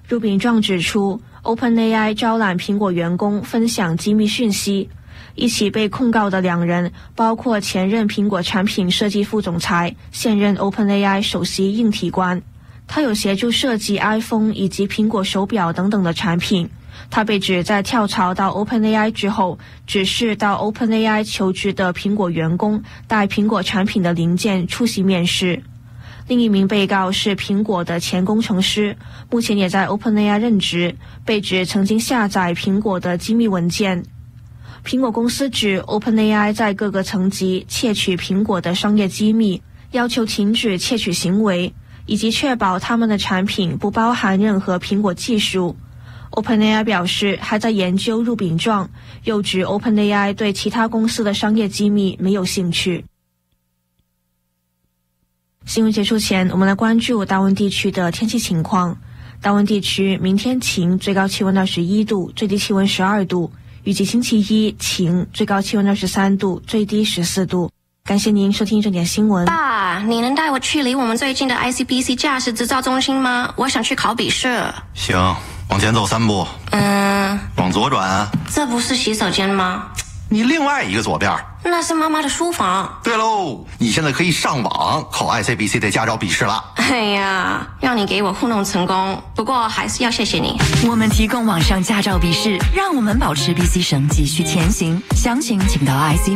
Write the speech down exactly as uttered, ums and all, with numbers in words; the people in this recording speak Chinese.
入禀状指出 ，OpenAI 招揽苹果员工分享机密讯息。一起被控告的两人包括前任苹果产品设计副总裁、现任 OpenAI 首席硬体官。他有协助设计 iPhone 以及苹果手表等等的产品。他被指在跳槽到 OpenAI 之后，指示到 OpenAI 求职的苹果员工带苹果产品的零件出席面试。另一名被告是苹果的前工程师，目前也在 OpenAI 任职，被指曾经下载苹果的机密文件。苹果公司指 OpenAI 在各个层级窃取苹果的商业机密，要求停止窃取行为，以及确保他们的产品不包含任何苹果技术。OpenAI 表示还在研究入禀状，又指 OpenAI 对其他公司的商业机密没有兴趣。新闻结束前，我们来关注大温地区的天气情况。大温地区明天晴，最高气温二十一度，最低气温十二度。预计星期一晴，最高气温二十三度，最低十四度。感谢您收听正点新闻。 爸，你能带我去离我们最近的 I C B C 驾驶执照中心吗？我想去考笔试。 行，往前走三步。 嗯， 往左转。 这不是洗手间吗？ 你另外一个左边。 那是妈妈的书房。 对喽，你现在可以上网考 I C B C 的驾照笔试了。 哎呀，让你给我糊弄成功，不过还是要谢谢你。 我们提供网上驾照笔试，让我们保持 B C 省继续前行。详情请到 I C